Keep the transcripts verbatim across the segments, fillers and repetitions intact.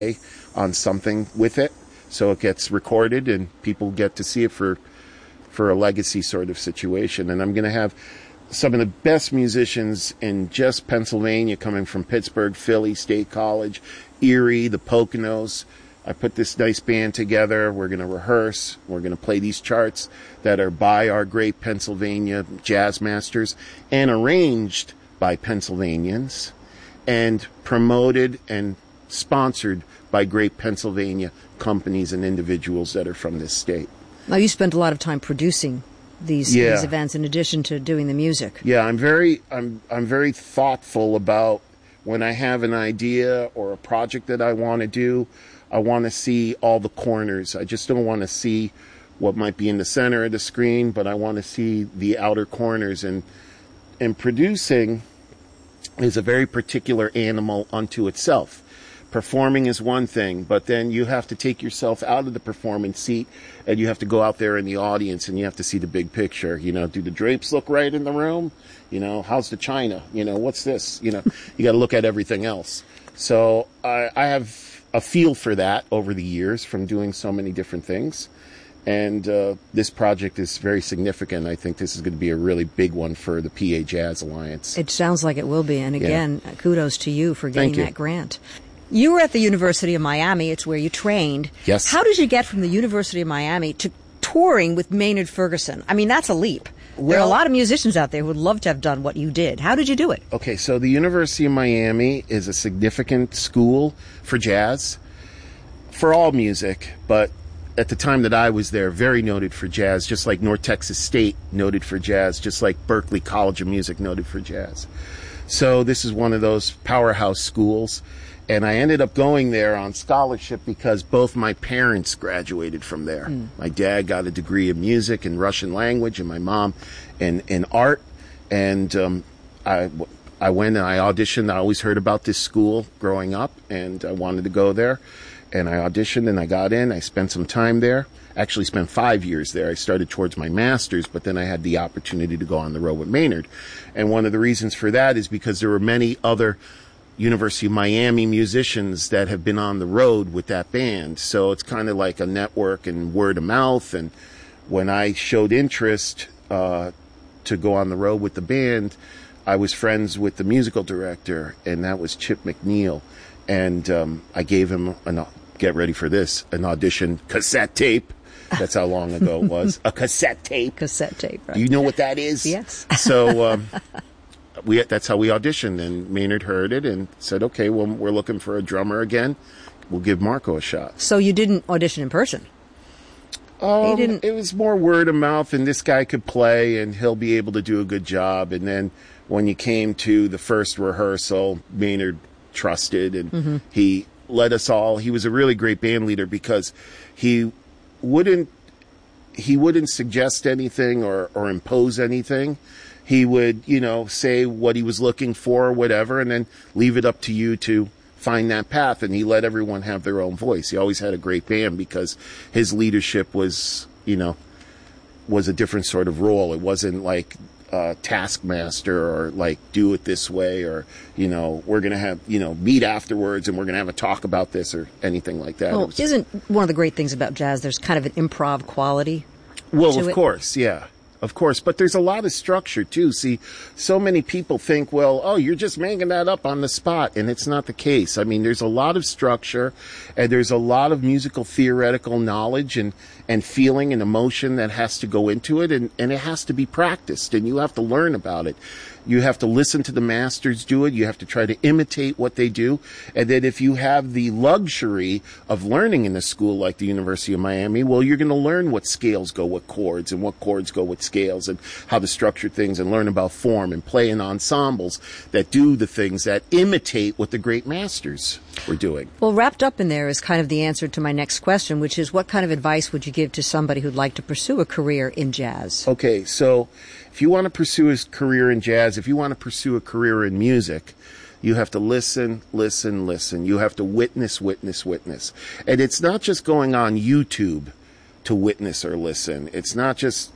on something with it, so it gets recorded and people get to see it for for a legacy sort of situation. And I'm going to have some of the best musicians in just Pennsylvania coming from Pittsburgh, Philly, State College, Erie, the Poconos. I put this nice band together. We're going to rehearse. We're going to play these charts that are by our great Pennsylvania jazz masters and arranged by Pennsylvanians and promoted and sponsored by great Pennsylvania companies and individuals that are from this state. Now, you spent a lot of time producing these, yeah. these events in addition to doing the music. Yeah, I'm very I'm I'm very thoughtful about when I have an idea or a project that I want to do. I want to see all the corners. I just don't want to see what might be in the center of the screen, but I want to see the outer corners. And and producing is a very particular animal unto itself. Performing is one thing, but then you have to take yourself out of the performance seat and you have to go out there in the audience and you have to see the big picture. You know, do the drapes look right in the room? You know, how's the china? You know, what's this? You know, you got to look at everything else. So I, I have a feel for that over the years from doing so many different things. And uh, this project is very significant. I think this is going to be a really big one for the P A Jazz Alliance. It sounds like it will be. And again, yeah. kudos to you for getting Thank you. that grant. You were at the University of Miami. It's where you trained. Yes. How did you get from the University of Miami to touring with Maynard Ferguson? I mean, that's a leap. Well, there are a lot of musicians out there who would love to have done what you did. How did you do it? Okay, so the University of Miami is a significant school for jazz, for all music, but at the time that I was there, very noted for jazz, just like North Texas State noted for jazz, just like Berklee College of Music noted for jazz. So this is one of those powerhouse schools. And I ended up going there on scholarship because both my parents graduated from there. Mm. My dad got a degree in music and Russian language, and my mom in, in art. And um, I, I went and I auditioned. I always heard about this school growing up, and I wanted to go there. And I auditioned, and I got in. I spent some time there. Actually spent five years there. I started towards my master's, but then I had the opportunity to go on the road with Maynard. And one of the reasons for that is because there were many other University of Miami musicians that have been on the road with that band. So it's kind of like a network and word of mouth. And when I showed interest uh, to go on the road with the band, I was friends with the musical director, and that was Chip McNeil. And um, I gave him, an, get ready for this, an audition cassette tape. That's how long ago it was. A cassette tape. Cassette tape, right. You know what that is? Yes. So um, we that's how we auditioned, and Maynard heard it and said, okay, well, we're looking for a drummer again. We'll give Marco a shot. So you didn't audition in person? Um, you didn't... It was more word of mouth, and this guy could play, and he'll be able to do a good job. And then when you came to the first rehearsal, Maynard trusted, and mm-hmm. he let us all. He was a really great band leader because he wouldn't he wouldn't suggest anything or, or impose anything. He would, you know, say what he was looking for or whatever, and then leave it up to you to find that path. And he let everyone have their own voice. He always had a great band because his leadership was, you know, was a different sort of role. It wasn't like uh, taskmaster or like do it this way or, you know, we're going to have, you know, meet afterwards and we're going to have a talk about this or anything like that. Well, was, isn't one of the great things about jazz, there's kind of an improv quality well, to of it? course, yeah. Of course, but there's a lot of structure, too. See, so many people think, well, oh, you're just making that up on the spot, and it's not the case. I mean, there's a lot of structure, and there's a lot of musical theoretical knowledge and, and feeling and emotion that has to go into it, and, and it has to be practiced, and you have to learn about it. You have to listen to the masters do it. You have to try to imitate what they do. And then if you have the luxury of learning in a school like the University of Miami, well, you're going to learn what scales go with chords and what chords go with scales and how to structure things and learn about form and play in ensembles that do the things that imitate what the great masters were doing. Well, wrapped up in there is kind of the answer to my next question, which is what kind of advice would you give to somebody who'd like to pursue a career in jazz? Okay, so if you want to pursue a career in jazz, if you want to pursue a career in music, you have to listen, listen, listen. You have to witness, witness, witness. And it's not just going on YouTube to witness or listen. It's not just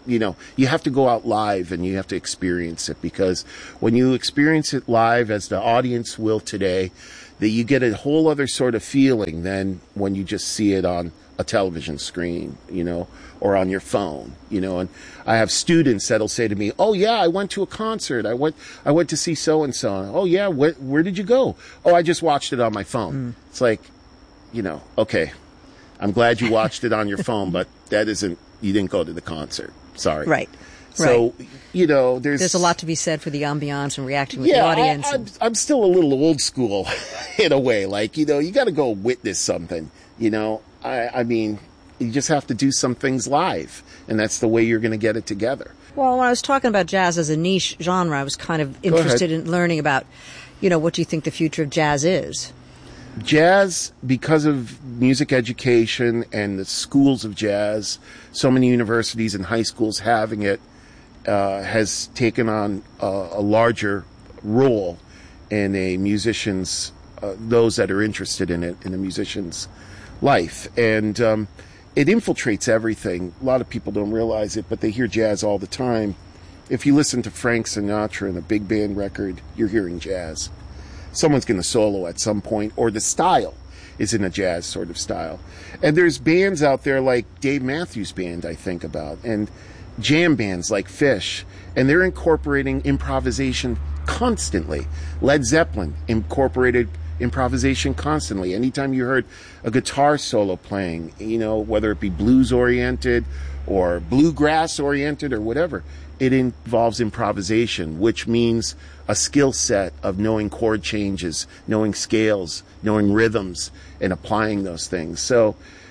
you know, you have to go out live and you have to experience it, because when you experience it live, as the audience will today, that you get a whole other sort of feeling than when you just see it on a television screen, you know, or on your phone, you know. And I have students that'll say to me, "Oh yeah, I went to a concert. I went, I went to see so and so. Oh yeah, wh- where did you go? Oh, I just watched it on my phone." Mm. It's like, you know, okay, I'm glad you watched it on your phone, but that isn't, you didn't go to the concert. Sorry. Right. So, right. you know, there's... There's a lot to be said for the ambiance and reacting with yeah, the audience. I, I'm, I'm still a little old school in a way. Like, you know, you got to go witness something, you know. I, I mean, you just have to do some things live, and that's the way you're going to get it together. Well, when I was talking about jazz as a niche genre, I was kind of interested in learning about, you know, what do you think the future of jazz is? Jazz, because of music education and the schools of jazz, so many universities and high schools having it, uh, has taken on a, a larger role in a musician's, uh, those that are interested in it, in a musician's life. And um, it infiltrates everything. A lot of people don't realize it, but they hear jazz all the time. If you listen to Frank Sinatra in a big band record, you're hearing jazz. Someone's going to solo at some point, or the style is in a jazz sort of style. And there's bands out there like Dave Matthews Band, I think about, and jam bands like Fish, and they're incorporating improvisation constantly. Led Zeppelin incorporated improvisation constantly. Anytime you heard a guitar solo playing, you know, whether it be blues oriented or bluegrass oriented or whatever, it involves improvisation, which means a skill set of knowing chord changes, knowing scales, knowing rhythms, and applying those things. So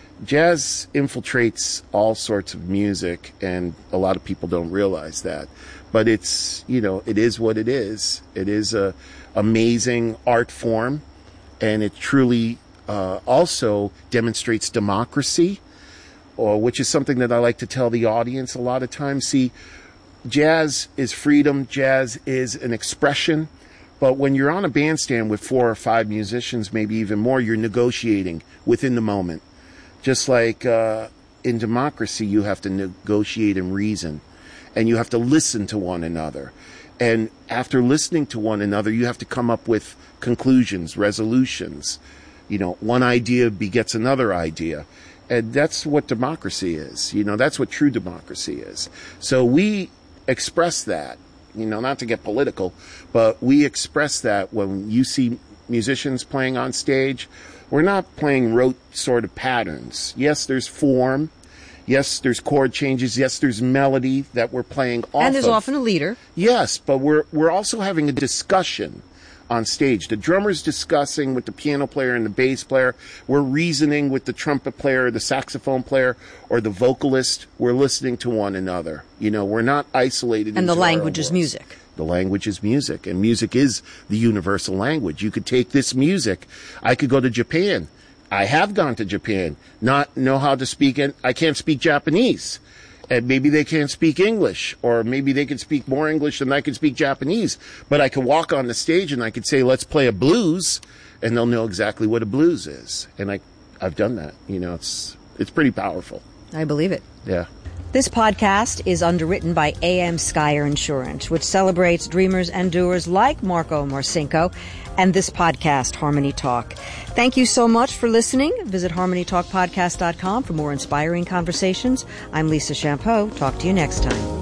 jazz infiltrates all sorts of music, and a lot of people don't realize that. But it's, you know, it is what it is. It is a amazing art form, and it truly uh, also demonstrates democracy, or which is something that I like to tell the audience a lot of times. See, jazz is freedom, jazz is an expression, but when you're on a bandstand with four or five musicians, maybe even more, you're negotiating within the moment. Just like uh, in democracy, you have to negotiate and reason, and you have to listen to one another. And after listening to one another, you have to come up with conclusions, resolutions. You know, one idea begets another idea. And that's what democracy is. You know, that's what true democracy is. So we express that, you know, not to get political, but we express that when you see musicians playing on stage. We're not playing rote sort of patterns. Yes, there's form. Yes, there's chord changes. Yes, there's melody that we're playing off of. And there's often a leader. Yes, but we're we're also having a discussion on stage. The drummer's discussing with the piano player and the bass player. We're reasoning with the trumpet player, the saxophone player, or the vocalist. We're listening to one another. You know, we're not isolated. And the language is music. The language is music, and music is the universal language. You could take this music. I could go to Japan. I have gone to Japan. Not know how to speak it. I can't speak Japanese. And maybe they can't speak English, or maybe they can speak more English than I can speak Japanese. But I could walk on the stage and I could say, let's play a blues, and they'll know exactly what a blues is. And I, I've done that. You know, it's it's pretty powerful. I believe it. Yeah. This podcast is underwritten by A M Skyer Insurance, which celebrates dreamers and doers like Marco Marcinko, and this podcast, Harmony Talk. Thank you so much for listening. Visit harmony talk podcast dot com for more inspiring conversations. I'm Lisa Champeau. Talk to you next time.